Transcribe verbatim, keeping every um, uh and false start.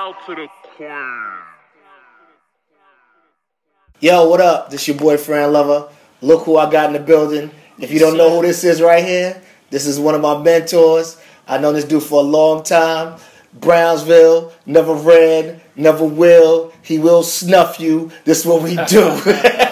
out to the queen. Yo, what up? This your boyfriend lover. Look who I got in the building. If you don't know who this is right here, this is one of my mentors. I know this dude for a long time. Brownsville, never ran, never will. He will snuff you. This is what we do.